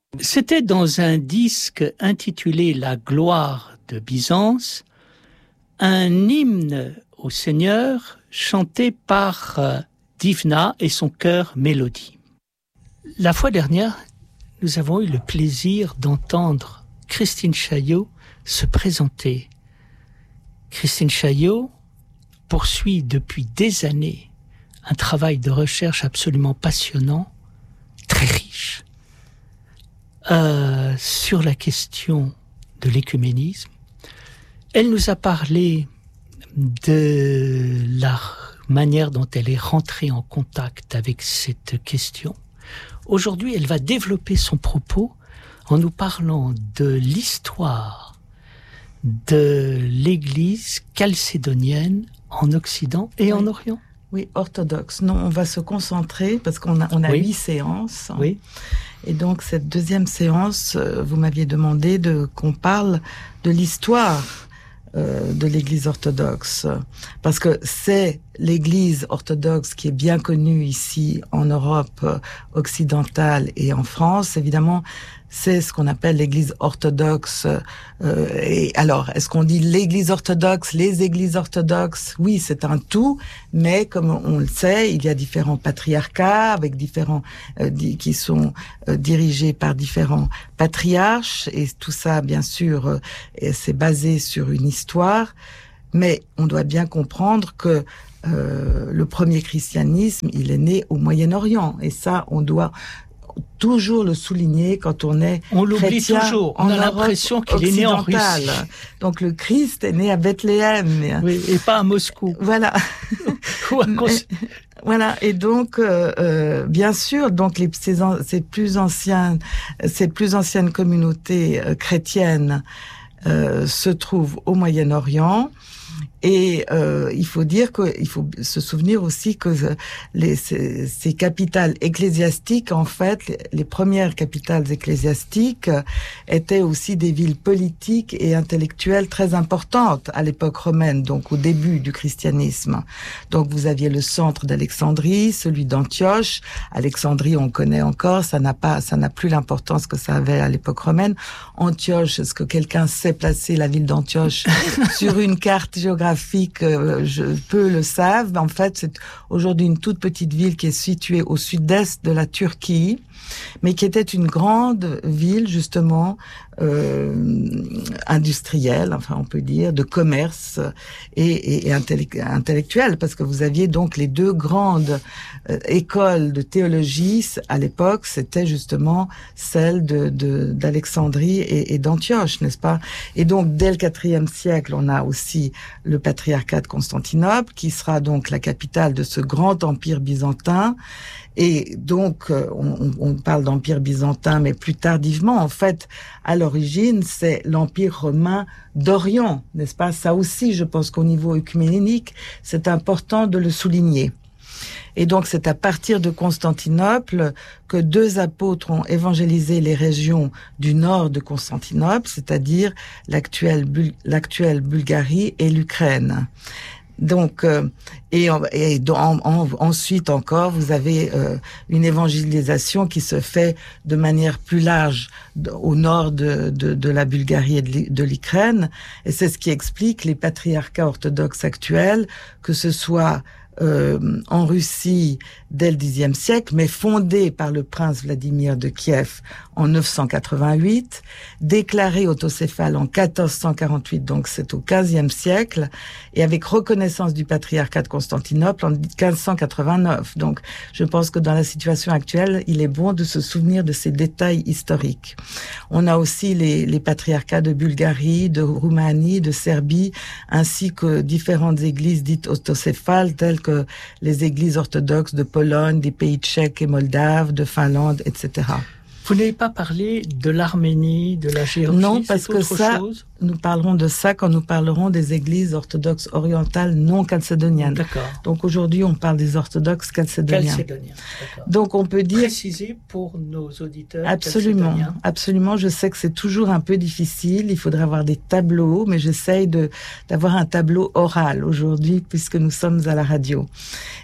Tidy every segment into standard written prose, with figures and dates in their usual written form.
C'était dans un disque intitulé La gloire de Byzance, un hymne au Seigneur chanté par Divna et son chœur Mélodie. La fois dernière, nous avons eu le plaisir d'entendre Christine Chaillot se présenter. Christine Chaillot poursuit depuis des années un travail de recherche absolument passionnant, très riche, sur la question de l'écuménisme. Elle nous a parlé de la manière dont elle est rentrée en contact avec cette question. Aujourd'hui, elle va développer son propos en nous parlant de l'histoire de l'Église chalcédonienne en Occident et en Orient. Oui, orthodoxe. Non, on va se concentrer parce qu'on a 8 séances. Oui. Et donc, cette deuxième séance, vous m'aviez demandé qu'on parle de l'histoire de l'Église orthodoxe. Parce que c'est l'Église orthodoxe qui est bien connue ici en Europe occidentale et en France. Évidemment, c'est ce qu'on appelle l'Église orthodoxe. Et alors, est-ce qu'on dit l'Église orthodoxe, les Églises orthodoxes? Oui, c'est un tout, mais comme on le sait, il y a différents patriarcats avec différents qui sont dirigés par différents patriarches, et tout ça, bien sûr, c'est basé sur une histoire. Mais on doit bien comprendre que le premier christianisme, il est né au Moyen-Orient, et ça, on doit toujours le souligner quand on est on l'oublie chrétien. Toujours. On a l'impression qu'il est né en Russie. Donc le Christ est né à Bethléem. Oui, et pas à Moscou. Voilà. Voilà. Et donc, bien sûr, donc ces plus anciennes communautés chrétiennes se trouvent au Moyen-Orient. Et il faut dire qu'il faut se souvenir aussi que ces capitales ecclésiastiques, en fait, les premières capitales ecclésiastiques étaient aussi des villes politiques et intellectuelles très importantes à l'époque romaine, donc au début du christianisme. Donc vous aviez le centre d'Alexandrie, celui d'Antioche. Alexandrie, on connaît encore, ça n'a plus l'importance que ça avait à l'époque romaine. Antioche, est-ce que quelqu'un sait placer la ville d'Antioche sur une carte géographique? Peu le savent. En fait, c'est aujourd'hui une toute petite ville qui est située au sud-est de la Turquie, mais qui était une grande ville, justement, industrielle, enfin on peut dire, de commerce et intellectuelle, parce que vous aviez donc les deux grandes écoles de théologie à l'époque, c'était justement celle d'Alexandrie et d'Antioche, n'est-ce pas? Et donc dès le IVe siècle, on a aussi le patriarcat de Constantinople, qui sera donc la capitale de ce grand empire byzantin. Et donc, on parle d'empire byzantin, mais plus tardivement, en fait, à l'origine, c'est l'empire romain d'Orient, n'est-ce pas? Ça aussi, je pense qu'au niveau œcuménique, c'est important de le souligner. Et donc, c'est à partir de Constantinople que 2 apôtres ont évangélisé les régions du nord de Constantinople, c'est-à-dire l'actuelle Bulgarie et l'Ukraine. Donc, ensuite encore, vous avez une évangélisation qui se fait de manière plus large au nord de la Bulgarie et de l'Ukraine, et c'est ce qui explique les patriarcats orthodoxes actuels, que ce soit en Russie dès le Xe siècle, mais fondé par le prince Vladimir de Kiev en 988, déclaré autocéphale en 1448, donc c'est au XVe siècle, et avec reconnaissance du patriarcat de Constantinople en 1589. Donc, je pense que dans la situation actuelle, il est bon de se souvenir de ces détails historiques. On a aussi les patriarcats de Bulgarie, de Roumanie, de Serbie, ainsi que différentes églises dites autocéphales, telles que les églises orthodoxes de Pologne, des pays tchèques et moldaves, de Finlande, etc. Vous n'avez pas parlé de l'Arménie, de la Géorgie? Non, parce que ça, nous parlerons de ça quand nous parlerons des églises orthodoxes orientales non chalcédoniennes. D'accord. Donc aujourd'hui, on parle des orthodoxes chalcédoniens. Donc on peut dire... Préciser pour nos auditeurs. Absolument, absolument. Je sais que c'est toujours un peu difficile. Il faudrait avoir des tableaux, mais j'essaye d'avoir un tableau oral aujourd'hui puisque nous sommes à la radio.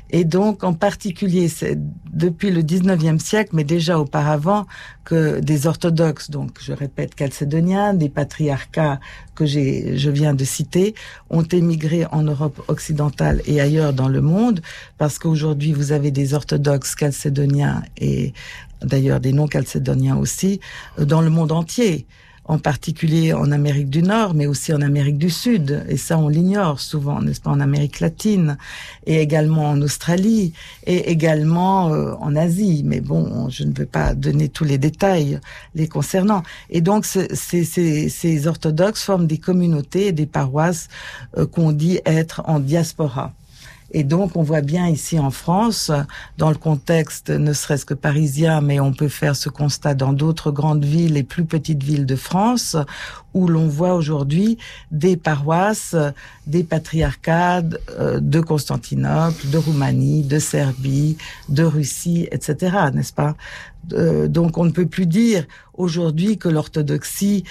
Et donc, en particulier, c'est depuis le 19e siècle, mais déjà auparavant, que des orthodoxes, donc je répète chalcédoniens, des patriarcats que je viens de citer, ont émigré en Europe occidentale et ailleurs dans le monde, parce qu'aujourd'hui, vous avez des orthodoxes chalcédoniens et d'ailleurs des non-chalcédoniens aussi, dans le monde entier. En particulier en Amérique du Nord, mais aussi en Amérique du Sud. Et ça, on l'ignore souvent, n'est-ce pas, en Amérique latine, et également en Australie, et également en Asie. Mais bon, je ne veux pas donner tous les détails les concernant. Et donc, ces orthodoxes forment des communautés et des paroisses qu'on dit être en diaspora. Et donc, on voit bien ici en France, dans le contexte ne serait-ce que parisien, mais on peut faire ce constat dans d'autres grandes villes et plus petites villes de France, où l'on voit aujourd'hui des paroisses, des patriarcats de Constantinople, de Roumanie, de Serbie, de Russie, etc., n'est-ce pas ? Donc, on ne peut plus dire aujourd'hui que l'orthodoxie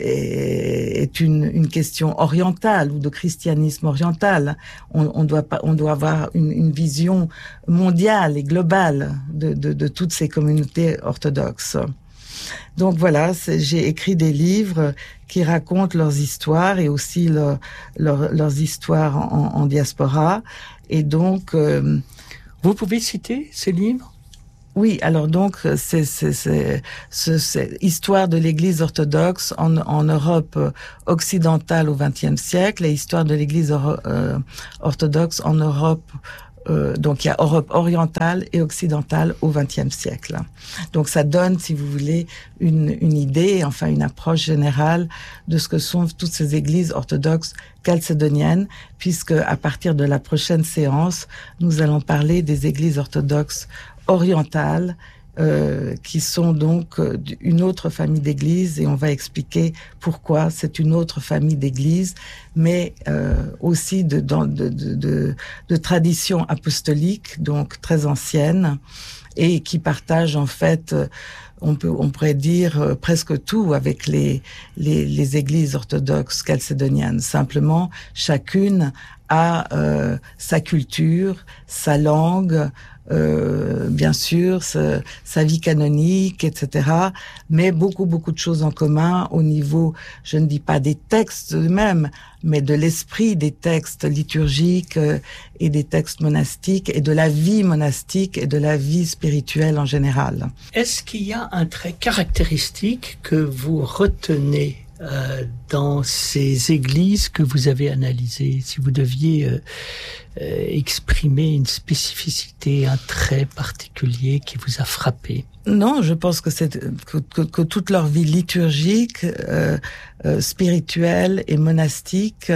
est une question orientale ou de christianisme oriental. On doit avoir une vision mondiale et globale de toutes ces communautés orthodoxes. Donc voilà, j'ai écrit des livres qui racontent leurs histoires et aussi leurs histoires en diaspora. Et donc, vous pouvez citer ces livres ? Oui, alors donc c'est histoire de l'Église orthodoxe en Europe occidentale au XXe siècle et histoire de l'Église orthodoxe en Europe. Donc il y a Europe orientale et occidentale au XXe siècle. Donc ça donne, si vous voulez, une idée, enfin une approche générale de ce que sont toutes ces églises orthodoxes chalcédoniennes, puisque à partir de la prochaine séance, nous allons parler des églises orthodoxes orientales, qui sont donc une autre famille d'églises, et on va expliquer pourquoi c'est une autre famille d'églises, mais aussi de tradition apostolique, donc très ancienne, et qui partagent en fait, on pourrait dire presque tout avec les églises orthodoxes chalcédoniennes. Simplement, chacune a sa culture, sa langue, bien sûr, sa vie canonique, etc. Mais beaucoup de choses en commun au niveau, je ne dis pas des textes eux-mêmes, mais de l'esprit des textes liturgiques et des textes monastiques et de la vie monastique et de la vie spirituelle en général. Est-ce qu'il y a un trait caractéristique que vous retenez dans ces églises que vous avez analysées, si vous deviez exprimer une spécificité, un trait particulier qui vous a frappé? Non, je pense que que toute leur vie liturgique, spirituelle et monastique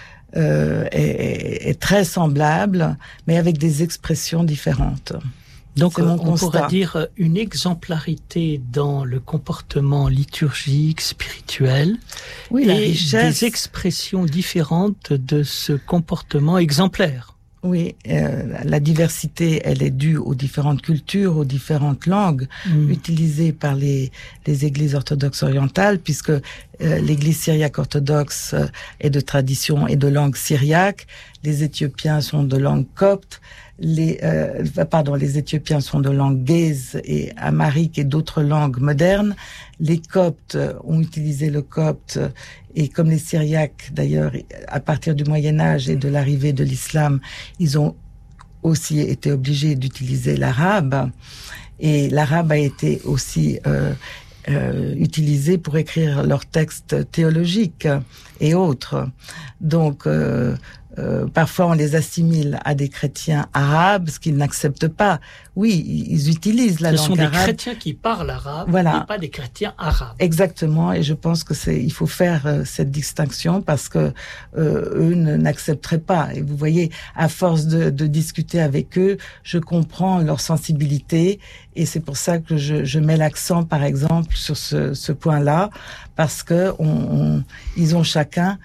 est très semblable, mais avec des expressions différentes. Donc, on pourrait dire une exemplarité dans le comportement liturgique, spirituel, oui, et des expressions différentes de ce comportement exemplaire. Oui, la diversité, elle est due aux différentes cultures, aux différentes langues utilisées par les églises orthodoxes orientales, puisque l'église syriaque orthodoxe est de tradition et de langue syriaque. Les Éthiopiens sont de langue copte. Les Éthiopiens sont de langue gaze et amharique et d'autres langues modernes. Les Coptes ont utilisé le copte, et comme les Syriaques d'ailleurs, à partir du Moyen-Âge et de l'arrivée de l'islam, ils ont aussi été obligés d'utiliser l'arabe. Et l'arabe a été aussi utilisé pour écrire leurs textes théologiques et autres. Donc, parfois, on les assimile à des chrétiens arabes, ce qu'ils n'acceptent pas. Oui, ils utilisent la langue arabe. Ce sont des chrétiens qui parlent arabe, voilà. Et pas des chrétiens arabes. Exactement, et je pense que il faut faire cette distinction parce que eux n'accepteraient pas. Et vous voyez, à force de discuter avec eux, je comprends leur sensibilité, et c'est pour ça que je mets l'accent, par exemple, sur ce point-là, parce que ils ont chacun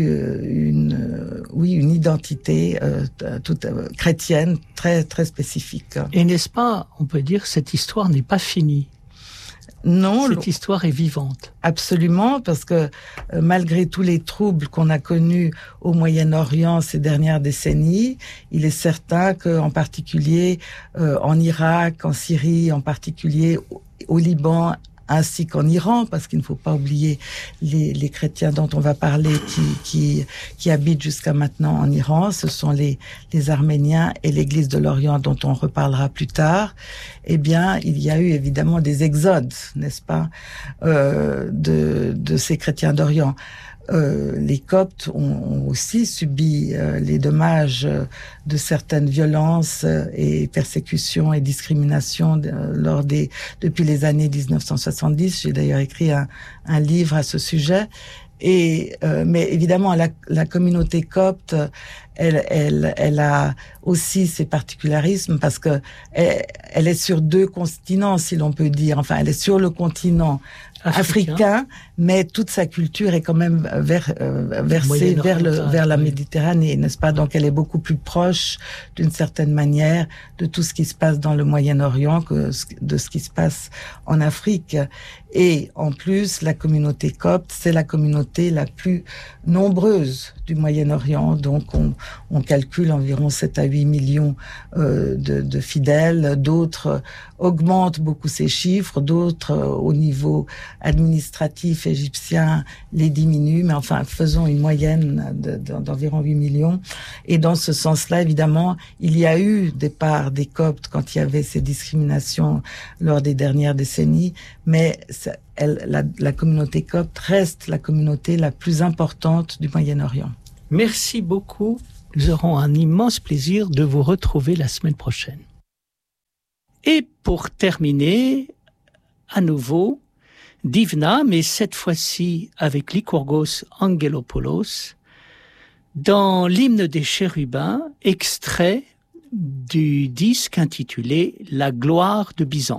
une identité toute chrétienne très très spécifique. Et n'est-ce pas, on peut dire, cette histoire n'est pas finie? Non. Cette histoire est vivante. Absolument, parce que malgré tous les troubles qu'on a connus au Moyen-Orient ces dernières décennies, il est certain qu'en particulier en Irak, en Syrie, en particulier au Liban, ainsi qu'en Iran, parce qu'il ne faut pas oublier les chrétiens dont on va parler qui habitent jusqu'à maintenant en Iran. Ce sont les Arméniens et l'Église de l'Orient dont on reparlera plus tard. Eh bien, il y a eu évidemment des exodes, n'est-ce pas, de ces chrétiens d'Orient. Les Coptes ont aussi subi les dommages de certaines violences et persécutions et discriminations depuis les années 1970. J'ai d'ailleurs écrit un livre à ce sujet. Mais évidemment, la communauté copte, elle a aussi ses particularismes parce que elle est sur 2 continents, si l'on peut dire. Enfin, elle est sur le continent africain, mais toute sa culture est quand même versée vers la Méditerranée, n'est-ce pas? Donc, elle est beaucoup plus proche, d'une certaine manière, de tout ce qui se passe dans le Moyen-Orient que de ce qui se passe en Afrique. Et en plus, la communauté copte, c'est la communauté la plus nombreuse du Moyen-Orient. Donc, on calcule environ 7 à 8 millions de fidèles. D'autres augmentent beaucoup ces chiffres, d'autres au niveau administratif égyptien les diminuent, mais enfin, faisons une moyenne d'environ 8 millions. Et dans ce sens-là, évidemment, il y a eu des parts des Coptes quand il y avait ces discriminations lors des dernières décennies, mais la communauté copte reste la communauté la plus importante du Moyen-Orient. Merci beaucoup. Nous aurons un immense plaisir de vous retrouver la semaine prochaine. Et pour terminer, à nouveau, Divna, mais cette fois-ci avec Lycurgos Angelopoulos, dans l'hymne des chérubins, extrait du disque intitulé « La gloire de Byzance ».